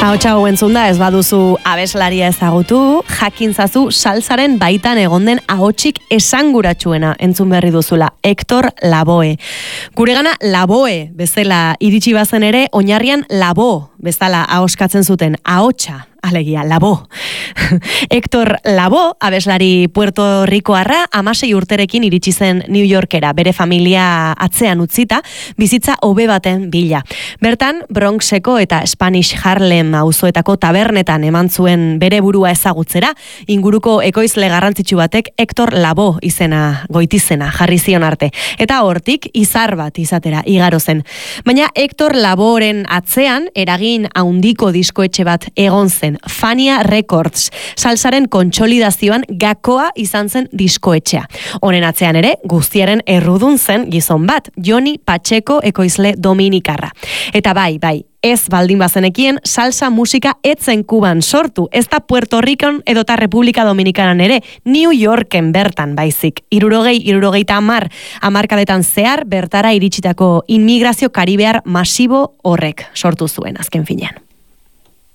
Ahotsa hau entzunda ez baduzu abeslaria ezagutu, jakintzazu salsaren baitan egon den ahotsik esanguratsuena entzun berri duzula, Hector Lavoe. Guregana Lavoe bezala iritsi bazen ere, oinarrian Labo bezala ahoskatzen zuten, ahotsa. Alegia, Labo. Hector Lavoe, abeslari Puerto Ricoarra, 16 urterekin iritsi zen New Yorkera, bere familia atzean utzita, bizitza hobe baten bila. Bertan, Bronxeko eta Spanish Harlem auzoetako tabernetan eman zuen bere burua ezagutzera, inguruko ekoizle garrantzitsu batek Hector Lavoe izena goitizena jarri zion arte. Eta hortik izar bat izatera igaro zen. Baina Hector Lavoeren atzean eragin handiko diskoetxe bat egon zen. Fania Records, salsaren kontsolidazioan gakoa izan zen diskoetxea. Honen atzean ere, guztiaren errudun zen gizon bat, Johnny Pacheco ekoizle dominikarra. Eta bai, ez baldin bazenekien, salsa musika etzen Kuban sortu, ez da Puerto Ricon edota Republika Dominikanan ere, New Yorken bertan baizik. 60 hamarkadetan zehar bertara iritsitako inmigrazio karibear masibo horrek sortu zuen azken finean.